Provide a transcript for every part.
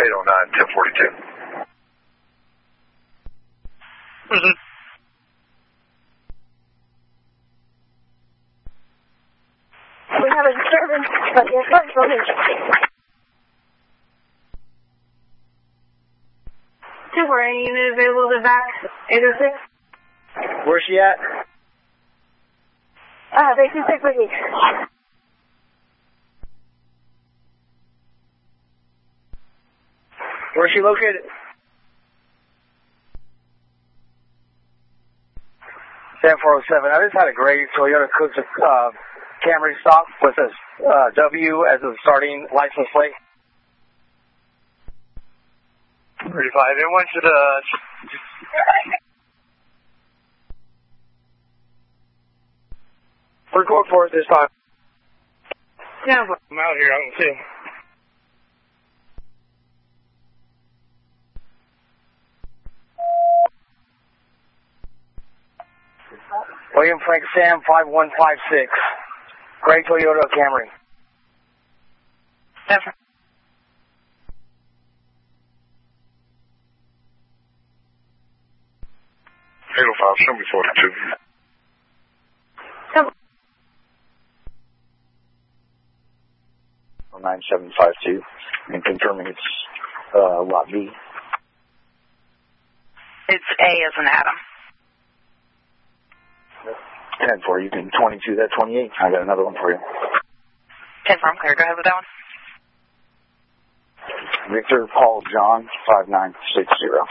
809-1042. Mm-hmm. We have a disturbance, but your phone's on it. 248 unit available to back 806. Where's she at? They can stick with me. Where's she located? 10407. I just had a gray Toyota Camry stop with a W as a starting license plate. 35. Everyone should, record for it this time. Yeah, I'm out here. I don't see him. William Frank Sam 5156. Gray Toyota Camry. Never. Show me 42. Come on. 9752, and confirming it's lot B. It's A as an Adam. 10-4, you can 22 that 28. I got another one for you. 10-4, I'm clear. Go ahead with that one. Victor Paul John 5960.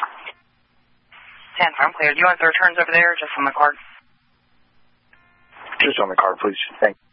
10-4, I'm clear. Do you want the returns over there or just on the card? Just on the card, please. Thank you.